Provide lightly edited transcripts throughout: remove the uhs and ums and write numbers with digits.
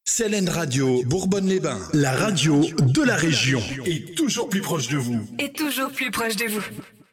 CLN Radio Bourbonne-les-Bains, la radio de la région. Et toujours plus proche de vous. Et toujours plus proche de vous.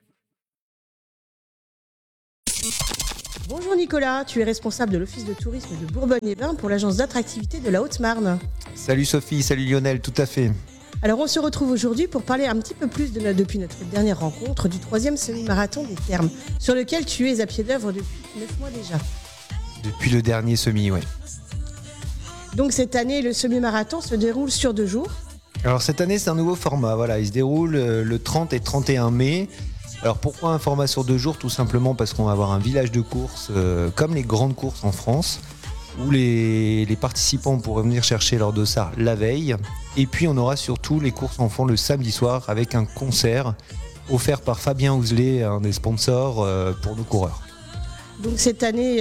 Bonjour Nicolas, tu es responsable de l'office de tourisme de Bourbonne-les-Bains pour l'agence d'attractivité de la Haute-Marne. Salut Sophie, salut Lionel, tout à fait. Alors on se retrouve aujourd'hui pour parler un petit peu plus depuis notre dernière rencontre du 3e semi-marathon des Thermes, sur lequel tu es à pied d'œuvre depuis 9 mois déjà. Depuis le dernier semi, oui. Donc cette année, le semi-marathon se déroule sur 2 jours. Alors cette année, c'est un nouveau format, voilà, il se déroule le 30 et 31 mai. Alors pourquoi un format sur 2 jours ? Tout simplement parce qu'on va avoir un village de course, comme les grandes courses en France, où les participants pourront venir chercher leur dossard la veille. Et puis on aura surtout les courses enfants le samedi soir avec un concert offert par Fabien Ouzlé, un des sponsors pour nos coureurs. Donc cette année,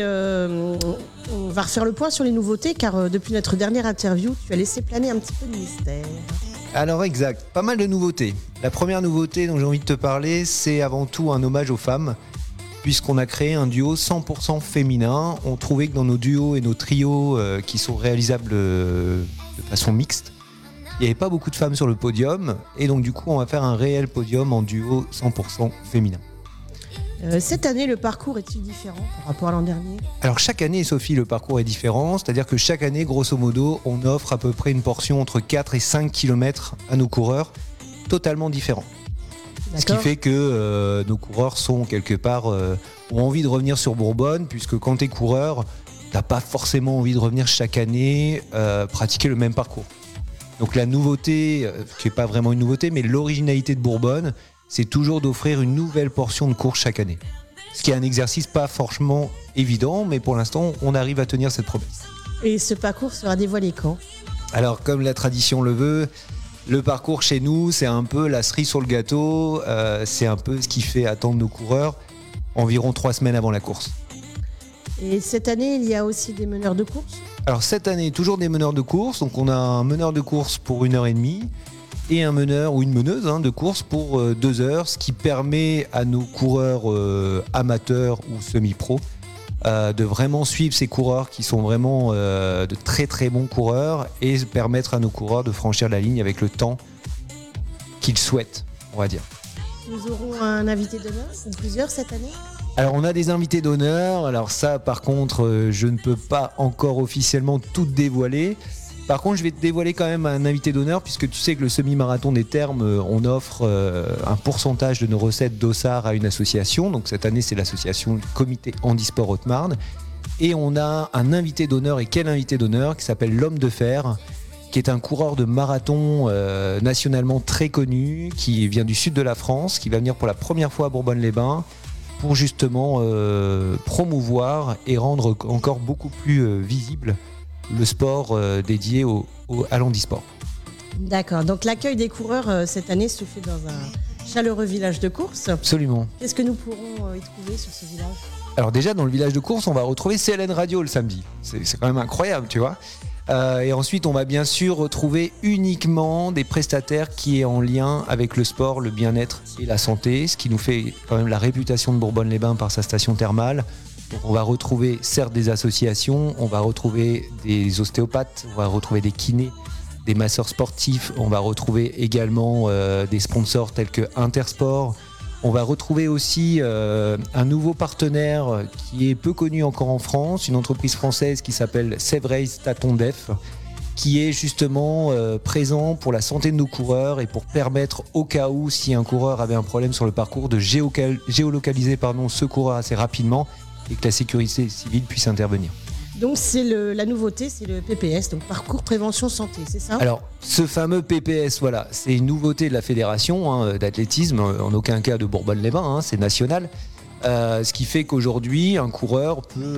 on va refaire le point sur les nouveautés, car depuis notre dernière interview, tu as laissé planer un petit peu de mystère. Alors exact, pas mal de nouveautés. La première nouveauté dont j'ai envie de te parler, c'est avant tout un hommage aux femmes, puisqu'on a créé un duo 100% féminin. On trouvait que dans nos duos et nos trios qui sont réalisables de façon mixte, il n'y avait pas beaucoup de femmes sur le podium, et donc du coup on va faire un réel podium en duo 100% féminin. Cette année, le parcours est-il différent par rapport à l'an dernier ? Alors chaque année, Sophie, le parcours est différent, c'est-à-dire que chaque année, grosso modo, on offre à peu près une portion entre 4 et 5 km à nos coureurs, totalement différents. D'accord. Ce qui fait que nos coureurs sont quelque part, ont envie de revenir sur Bourbonne, puisque quand tu es coureur, tu n'as pas forcément envie de revenir chaque année pratiquer le même parcours. Donc la nouveauté, qui n'est pas vraiment une nouveauté, mais l'originalité de Bourbonne, c'est toujours d'offrir une nouvelle portion de course chaque année. Ce qui est un exercice pas franchement évident, mais pour l'instant, on arrive à tenir cette promesse. Et ce parcours sera dévoilé quand ? Alors, comme la tradition le veut, le parcours chez nous, c'est un peu la cerise sur le gâteau, c'est un peu ce qui fait attendre nos coureurs environ 3 semaines avant la course. Et cette année, il y a aussi des meneurs de course ? Alors cette année, toujours des meneurs de course, donc on a un meneur de course pour 1h30, et un meneur ou une meneuse de course pour 2 heures, ce qui permet à nos coureurs amateurs ou semi-pro de vraiment suivre ces coureurs qui sont vraiment de très très bons coureurs et permettre à nos coureurs de franchir la ligne avec le temps qu'ils souhaitent, on va dire. Nous aurons un invité d'honneur, ou plusieurs cette année ? Alors on a des invités d'honneur, alors ça par contre je ne peux pas encore officiellement tout dévoiler. Par contre, je vais te dévoiler quand même un invité d'honneur, puisque tu sais que le semi-marathon des Thermes, on offre un pourcentage de nos recettes dossard à une association. Donc cette année, c'est l'association Comité Handisport Haute-Marne. Et on a un invité d'honneur, et quel invité d'honneur, qui s'appelle l'Homme de Fer, qui est un coureur de marathon nationalement très connu, qui vient du sud de la France, qui va venir pour la première fois à Bourbonne-les-Bains, pour justement promouvoir et rendre encore beaucoup plus visible le sport dédié à l'handisport. D'accord, donc l'accueil des coureurs cette année se fait dans un chaleureux village de course. Absolument. Qu'est-ce que nous pourrons y trouver sur ce village ? Alors déjà, dans le village de course, on va retrouver CLN Radio le samedi. C'est quand même incroyable, tu vois. Et ensuite, on va bien sûr retrouver uniquement des prestataires qui est en lien avec le sport, le bien-être et la santé, ce qui nous fait quand même la réputation de Bourbonne-les-Bains par sa station thermale. Donc on va retrouver certes des associations, on va retrouver des ostéopathes, on va retrouver des kinés, des masseurs sportifs, on va retrouver également des sponsors tels que Intersport. On va retrouver aussi un nouveau partenaire qui est peu connu encore en France, une entreprise française qui s'appelle Sevrace Tatondef, qui est justement présent pour la santé de nos coureurs et pour permettre au cas où si un coureur avait un problème sur le parcours de géolocaliser ce coureur assez rapidement et que la sécurité civile puisse intervenir. Donc c'est la nouveauté, c'est le PPS, donc Parcours Prévention Santé, c'est ça ? Alors ce fameux PPS, voilà, c'est une nouveauté de la fédération d'athlétisme, en aucun cas de Bourbonne-les-Bains, c'est national. Ce qui fait qu'aujourd'hui, un coureur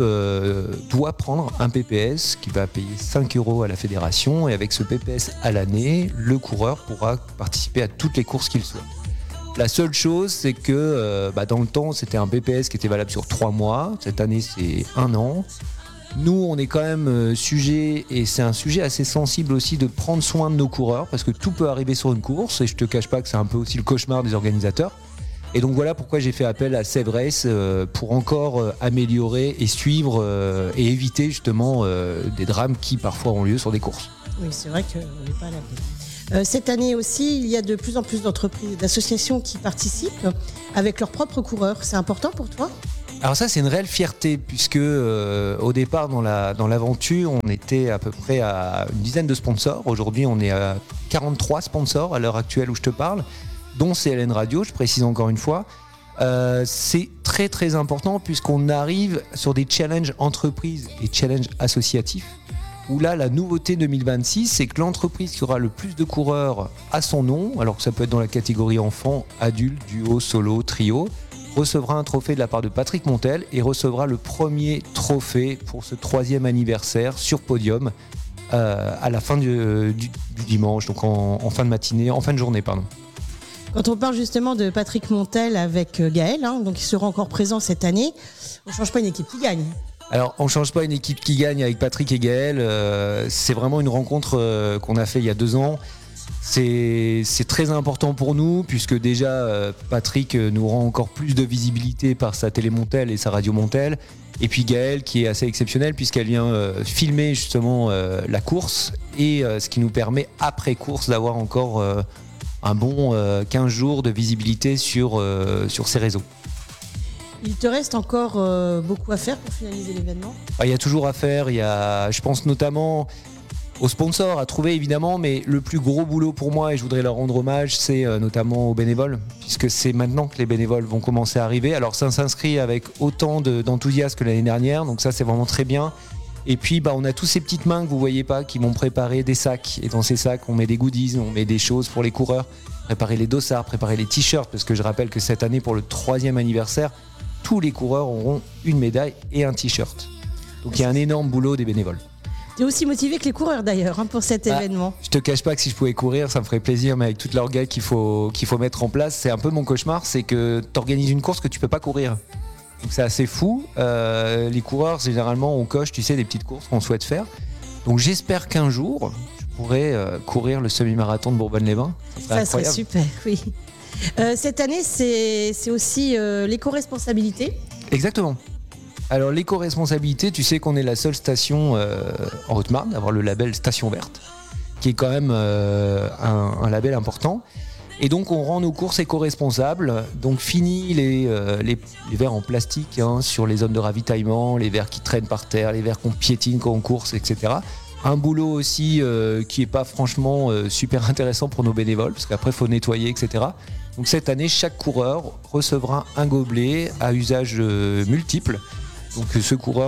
doit prendre un PPS qui va payer 5 € à la fédération, et avec ce PPS à l'année, le coureur pourra participer à toutes les courses qu'il souhaite. La seule chose, c'est que dans le temps, c'était un PPS qui était valable sur 3 mois. Cette année, c'est 1 an. Nous, on est quand même sujet, et c'est un sujet assez sensible aussi, de prendre soin de nos coureurs, parce que tout peut arriver sur une course, et je te cache pas que c'est un peu aussi le cauchemar des organisateurs. Et donc voilà pourquoi j'ai fait appel à Save Race pour encore améliorer et suivre et éviter justement des drames qui parfois ont lieu sur des courses. Oui, c'est vrai qu'on n'est pas à l'abri. Cette année aussi, il y a de plus en plus d'entreprises, d'associations qui participent avec leurs propres coureurs. C'est important pour toi ? Alors ça, c'est une réelle fierté puisque au départ dans l'aventure, on était à peu près à une dizaine de sponsors. Aujourd'hui, on est à 43 sponsors à l'heure actuelle où je te parle, dont CLN Radio, je précise encore une fois. C'est très très important puisqu'on arrive sur des challenges entreprises et challenges associatifs où là la nouveauté 2026 c'est que l'entreprise qui aura le plus de coureurs à son nom, alors que ça peut être dans la catégorie enfant, adulte, duo, solo, trio, recevra un trophée de la part de Patrick Montel et recevra le premier trophée pour ce 3e anniversaire sur podium à la fin du dimanche, donc en fin de matinée, en fin de journée pardon. Quand on parle justement de Patrick Montel avec Gaël, donc il sera encore présent cette année, on ne change pas une équipe qui gagne. Alors, on ne change pas une équipe qui gagne avec Patrick et Gaël. C'est vraiment une rencontre qu'on a fait il y a 2 ans. C'est très important pour nous puisque déjà Patrick nous rend encore plus de visibilité par sa télé Montel et sa radio Montel. Et puis Gaël qui est assez exceptionnelle puisqu'elle vient filmer justement la course et ce qui nous permet après course d'avoir encore un bon 15 jours de visibilité sur ces réseaux. Il te reste encore beaucoup à faire pour finaliser l'événement ? Il y a toujours à faire, je pense notamment aux sponsors à trouver évidemment, mais le plus gros boulot pour moi, et je voudrais leur rendre hommage, c'est notamment aux bénévoles, puisque c'est maintenant que les bénévoles vont commencer à arriver. Alors ça s'inscrit avec autant d'enthousiasme que l'année dernière, donc ça c'est vraiment très bien. Et puis on a tous ces petites mains que vous voyez pas qui vont préparer des sacs, et dans ces sacs on met des goodies, on met des choses pour les coureurs, préparer les dossards, préparer les t-shirts, parce que je rappelle que cette année pour le 3e anniversaire, tous les coureurs auront une médaille et un t-shirt. Donc il y a un énorme boulot des bénévoles. Tu es aussi motivé que les coureurs d'ailleurs pour cet événement. Je te cache pas que si je pouvais courir, ça me ferait plaisir, mais avec toute l'orgueil qu'il faut mettre en place, c'est un peu mon cauchemar, c'est que tu organises une course que tu peux pas courir. Donc c'est assez fou. Les coureurs, généralement, on coche, tu sais, des petites courses qu'on souhaite faire. Donc j'espère qu'un jour, je pourrai courir le semi-marathon de Bourbonne-les-Bains. Ça serait super, oui. Cette année, c'est aussi l'éco-responsabilité. Exactement. Alors l'éco-responsabilité, tu sais qu'on est la seule station en Haute-Marne à avoir le label Station Verte, qui est quand même un label important. Et donc on rend nos courses éco-responsables. Donc fini les verres en plastique sur les zones de ravitaillement, les verres qui traînent par terre, les verres qu'on piétine quand on course, etc. Un boulot aussi qui n'est pas franchement super intéressant pour nos bénévoles, parce qu'après il faut nettoyer, etc. Donc cette année, chaque coureur recevra un gobelet à usage multiple. Donc ce coureur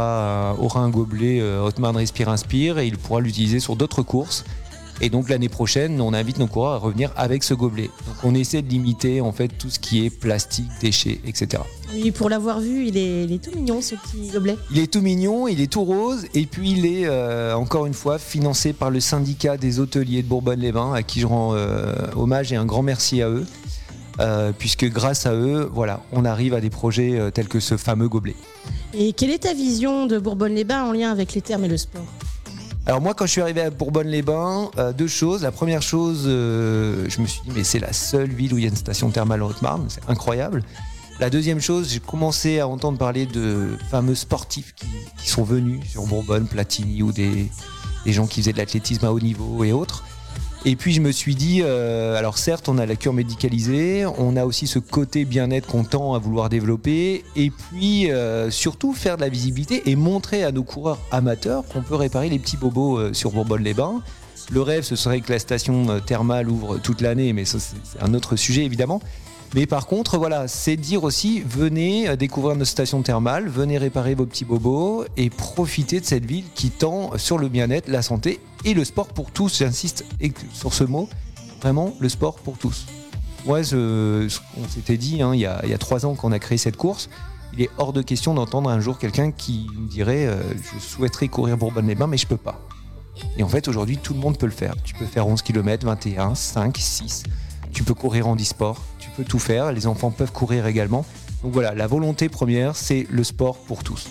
aura un gobelet Haute-Marne Respire Inspire et il pourra l'utiliser sur d'autres courses. Et donc l'année prochaine, on invite nos coureurs à revenir avec ce gobelet. Donc on essaie de limiter en fait tout ce qui est plastique, déchets, etc. Oui, pour l'avoir vu, il est tout mignon ce petit gobelet. Il est tout mignon, il est tout rose et puis il est encore une fois financé par le syndicat des hôteliers de Bourbonne-les-Bains à qui je rends hommage et un grand merci à eux. Puisque grâce à eux, voilà, on arrive à des projets tels que ce fameux gobelet. Et quelle est ta vision de Bourbonne-les-Bains en lien avec les thermes et le sport ? Alors moi, quand je suis arrivé à Bourbonne-les-Bains, 2 choses. La première chose, je me suis dit mais c'est la seule ville où il y a une station thermale en Haute-Marne, c'est incroyable. La deuxième chose, j'ai commencé à entendre parler de fameux sportifs qui sont venus sur Bourbonne, Platini ou des gens qui faisaient de l'athlétisme à haut niveau et autres. Et puis je me suis dit, alors certes on a la cure médicalisée, on a aussi ce côté bien-être qu'on tend à vouloir développer, et puis surtout faire de la visibilité et montrer à nos coureurs amateurs qu'on peut réparer les petits bobos sur Bourbonne-les-Bains. Le rêve ce serait que la station thermale ouvre toute l'année, mais ça c'est un autre sujet évidemment. Mais par contre, voilà, c'est dire aussi, venez découvrir nos stations thermales, venez réparer vos petits bobos et profiter de cette ville qui tend sur le bien-être, la santé et le sport pour tous. J'insiste sur ce mot, vraiment le sport pour tous. Ouais, on s'était dit, il y a 3 ans qu'on a créé cette course, il est hors de question d'entendre un jour quelqu'un qui nous dirait je souhaiterais courir Bourbonne-les-Bains mais je peux pas. Et en fait, aujourd'hui, tout le monde peut le faire. Tu peux faire 11 km, 21, 5, 6. Tu peux courir en e-sport, tu peux tout faire, les enfants peuvent courir également. Donc voilà, la volonté première, c'est le sport pour tous.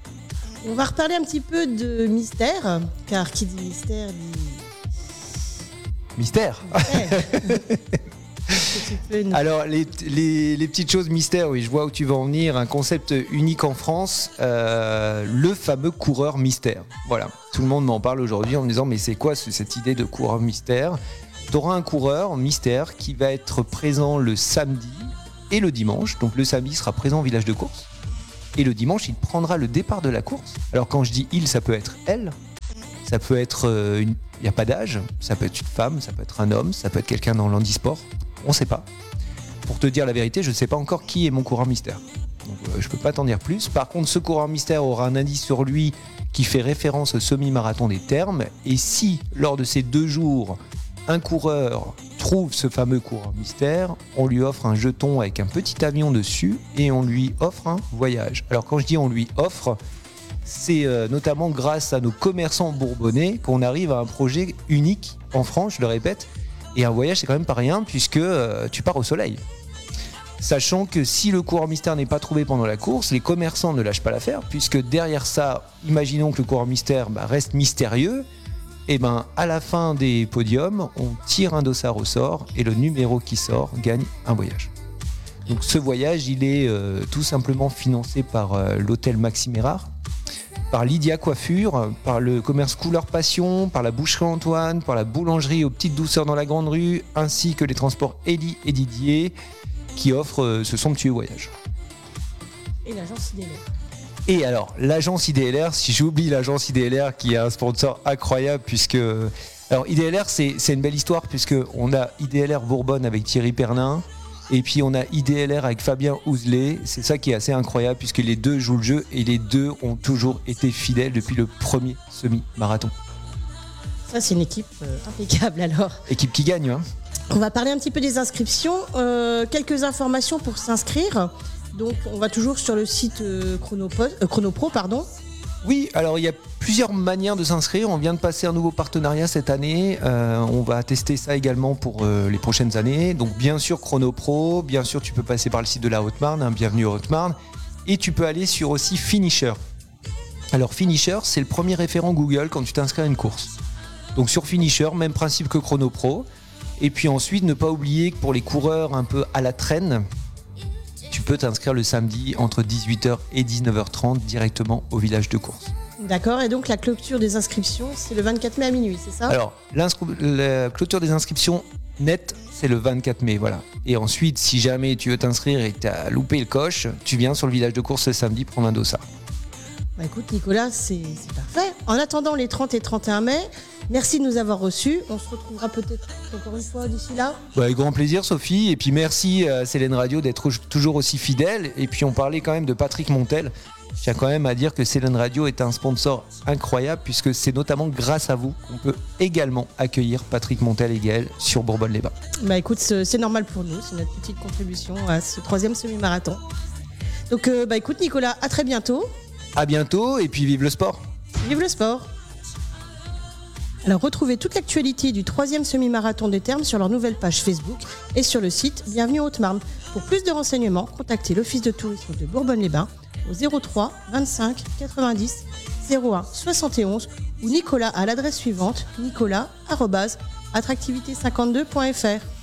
On va reparler un petit peu de mystère, car qui dit mystère dit... Mystère. Alors, les petites choses mystères, oui, je vois où tu vas en venir. Un concept unique en France, le fameux coureur mystère. Voilà, tout le monde m'en parle aujourd'hui en me disant mais c'est quoi cette idée de coureur mystère ? Tu auras un coureur mystère qui va être présent le samedi et le dimanche. Donc le samedi, il sera présent au village de course. Et le dimanche, il prendra le départ de la course. Alors quand je dis il, ça peut être elle. Ça peut être il n'y a pas d'âge. Ça peut être une femme, ça peut être un homme, ça peut être quelqu'un dans l'handisport. On ne sait pas. Pour te dire la vérité, je ne sais pas encore qui est mon coureur mystère. Donc je ne peux pas t'en dire plus. Par contre, ce coureur mystère aura un indice sur lui qui fait référence au semi-marathon des Thermes. Et si, lors de ces 2 jours, un coureur trouve ce fameux coureur mystère, on lui offre un jeton avec un petit avion dessus et on lui offre un voyage. Alors quand je dis on lui offre, c'est notamment grâce à nos commerçants bourbonnais qu'on arrive à un projet unique en France, je le répète. Et un voyage, c'est quand même pas rien puisque tu pars au soleil. Sachant que si le coureur mystère n'est pas trouvé pendant la course, les commerçants ne lâchent pas l'affaire puisque derrière ça, imaginons que le coureur mystère reste mystérieux. Et à la fin des podiums, on tire un dossard au sort et le numéro qui sort gagne un voyage. Donc ce voyage, il est tout simplement financé par l'hôtel Maxime Érard, par Lydia Coiffure, par le commerce Couleur Passion, par la boucherie Antoine, par la boulangerie aux Petites Douceurs dans la Grande Rue, ainsi que les transports Elie et Didier qui offrent ce somptueux voyage. Et l'agence IDLR. Et alors, l'agence IDLR, si j'oublie l'agence IDLR qui est un sponsor incroyable puisque... Alors IDLR, c'est une belle histoire puisque on a IDLR Bourbonne avec Thierry Pernin et puis on a IDLR avec Fabien Ouzelet. C'est ça qui est assez incroyable puisque les deux jouent le jeu et les deux ont toujours été fidèles depuis le premier semi-marathon. Ça, c'est une équipe impeccable alors. Équipe qui gagne, hein. On va parler un petit peu des inscriptions. Quelques informations pour s'inscrire. Donc, on va toujours sur le site Chronopro. Oui, alors il y a plusieurs manières de s'inscrire. On vient de passer un nouveau partenariat cette année. On va tester ça également pour les prochaines années. Donc, bien sûr, Chronopro. Bien sûr, tu peux passer par le site de la Haute-Marne. Bienvenue en Haute-Marne. Et tu peux aller sur aussi Finisher. Alors, Finisher, c'est le premier référent Google quand tu t'inscris à une course. Donc, sur Finisher, même principe que Chronopro. Et puis ensuite, ne pas oublier que pour les coureurs un peu à la traîne, tu peux t'inscrire le samedi entre 18h et 19h30 directement au village de course. D'accord, et donc la clôture des inscriptions, c'est le 24 mai à minuit, c'est ça ? Alors, la clôture des inscriptions nette, c'est le 24 mai, voilà. Et ensuite, si jamais tu veux t'inscrire et que tu as loupé le coche, tu viens sur le village de course le samedi prendre un dossard. Bah écoute Nicolas, c'est parfait. En attendant les 30 et 31 mai, merci de nous avoir reçus. On se retrouvera peut-être encore une fois d'ici là. Avec grand plaisir Sophie, et puis merci à Célène Radio d'être toujours aussi fidèle. Et puis on parlait quand même de Patrick Montel. Je tiens quand même à dire que Célène Radio est un sponsor incroyable puisque c'est notamment grâce à vous qu'on peut également accueillir Patrick Montel et Gaël sur Bourbonne-les-Bains. Bah écoute, c'est normal pour nous, c'est notre petite contribution à ce 3e semi-marathon. Donc écoute Nicolas, à très bientôt. À bientôt et puis vive le sport. Vive le sport. Alors retrouvez toute l'actualité du 3e semi-marathon des Thermes sur leur nouvelle page Facebook et sur le site Bienvenue en Haute-Marne. Pour plus de renseignements, contactez l'Office de tourisme de Bourbonne-les-Bains au 03 25 90 01 71 ou Nicolas à l'adresse suivante nicolas@attractivité52.fr.